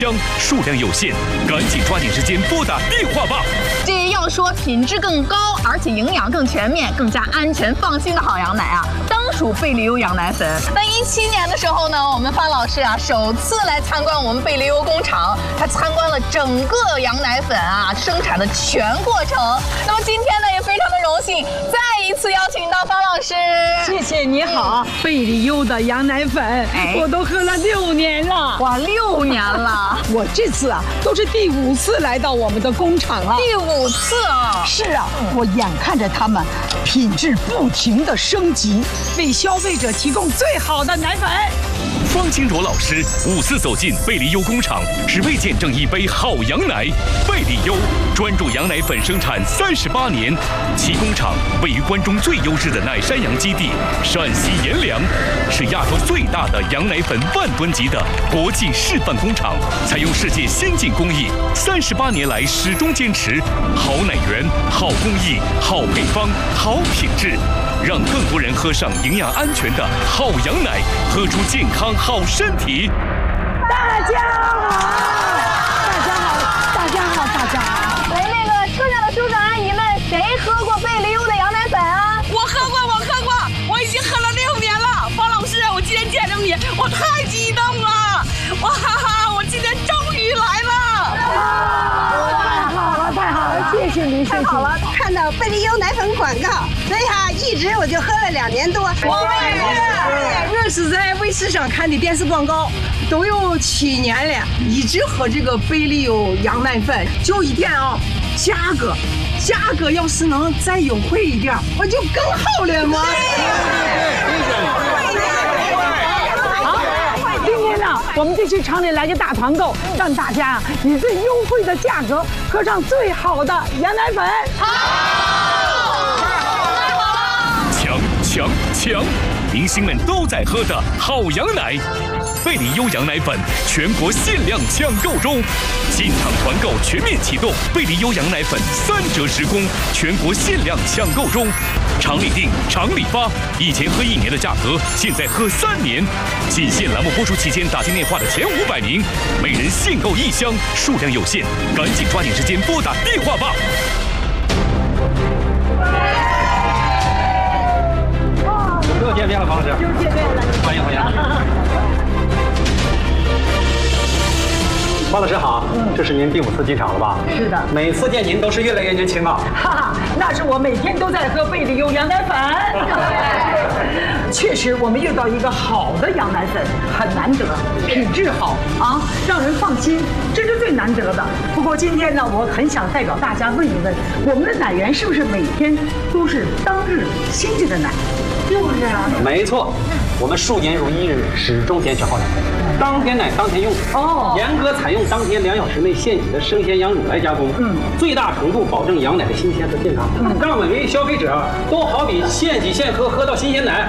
数量有限，赶紧抓紧时间拨打电话吧。 这要说品质更高，而且营养更全面、更加安全放心的好羊奶啊，当属贝利优羊奶粉。那17年的时候呢，我们范老师啊首次来参观我们贝利优工厂，他参观了整个羊奶粉啊生产的全过程。那么今天呢，也非常的荣幸再一次邀请到范老师。 谢谢，你好。贝利优的羊奶粉，我都喝了6年了。 哇，6年了。 我这次啊，都是第5次来到我们的工厂了。 第5次啊！ 是啊，我眼看着他们品质不停的升级，为消费者提供最好的奶粉。 方清卓老师5次走进贝利优工厂，只为见证一杯好羊奶。贝利优专注羊奶粉生产38年，其工厂位于关中最优质的奶山羊基地陕西阎良，是亚洲最大的羊奶粉万吨级的国际示范工厂，采用世界先进工艺，38年来始终坚持好奶源、好工艺、好配方、好品质，让更多人喝上营养安全的好羊奶，喝出健康好身体。 大家好，大家好，大家好，大家好！ 来，那个车上的叔叔阿姨们，谁喝过贝利优的羊奶粉啊？ 我喝过，我已经喝了6年了。方老师，我今天见着你，我太激动了！哇哈哈，我今天终于来了！ 太好了，谢谢您， 太好了！看到贝利优奶粉广告，所以哈，一直我就喝了2年多。 我也是在卫视上看的电视广告，都有7年了，一直喝这个贝利优羊奶粉。就一点啊，价格要是能再优惠一点，我就更好了嘛。今天呢，我们这期厂里来个大团购，让大家以最优惠的价格喝上最好的羊奶粉。 抢！明星们都在喝的好羊奶，贝利优羊奶粉全国限量抢购中，进场团购全面启动，贝利优羊奶粉3折10供，全国限量抢购中，厂里订，厂里发，以前喝1年的价格，现在喝3年。仅限栏目播出期间打进电话的前500名，每人限购1箱，数量有限，赶紧抓紧时间拨打电话吧。 又见面了，方老师。又见面了，欢迎。方老师好，这是您第5次进厂了吧？ 是的， 每次见您都是越来越年轻啊。 哈哈，那是我每天都在喝贝利优羊奶粉。确实，我们遇到一个好的羊奶粉很难得，品质好啊，让人放心，这是最难得的。不过今天呢，我很想代表大家问一问，我们的奶源是不是每天都是当日新鲜的奶？是不是啊？ 没错，我们数年如一日，始终坚持好奶，当天奶当天用。严格采用当天2小时内现挤的生鲜羊乳来加工，最大程度保证羊奶的新鲜和健康，让每位消费者都好比现挤现喝，喝到新鲜奶。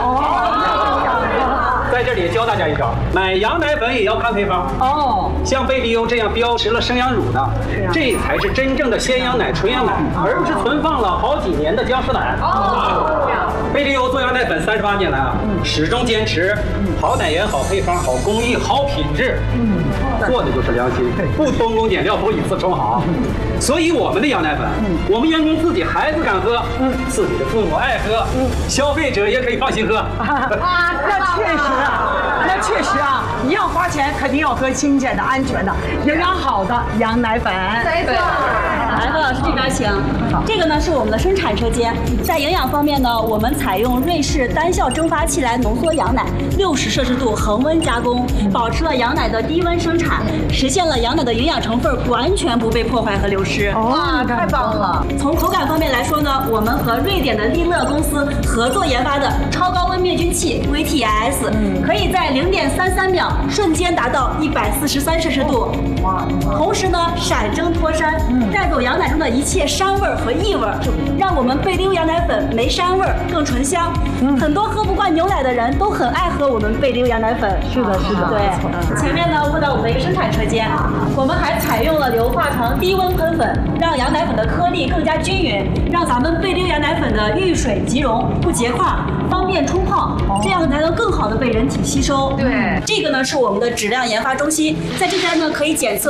在这里教大家一招，买羊奶粉也要看配方。像贝利优这样标识了生羊乳的，这才是真正的鲜羊奶、纯羊奶，而不是存放了好几年的僵尸奶。贝利优做羊奶粉38年来啊，始终坚持好奶源、好配方、好工艺、好品质，做的就是良心，不偷工减料，不以次充好。所以我们的羊奶粉，我们员工自己孩子敢喝，自己的父母爱喝，消费者也可以放心喝。 那确实啊，你要花钱，肯定要喝新鲜的、安全的、营养好的羊奶粉。 没错。 来，范老师这边请。这个呢是我们的生产车间，在营养方面呢，我们采用瑞士单效蒸发器来浓缩羊奶，60摄氏度恒温加工，保持了羊奶的低温生产，实现了羊奶的营养成分完全不被破坏和流失。 哇，太棒了！ 从口感方面来说呢，我们和瑞典的利乐公司合作研发的超高温灭菌器 VTS，可以在0.33秒瞬间达到143摄氏度。同时呢，闪蒸脱膻，带走羊奶中的一切膻味和异味，让我们贝利优羊奶粉没膻味，更醇香。很多喝不惯牛奶的人都很爱喝我们贝利优羊奶粉。 是的。 对，前面呢问到我们的一个生产车间，我们还采用了硫化床低温喷粉，让羊奶粉的颗粒更加均匀，让咱们贝利优羊奶粉的遇水即溶，不结块，方便冲泡，这样才能更好的被人体吸收。 对， 这个呢是我们的质量研发中心，在这边呢可以检测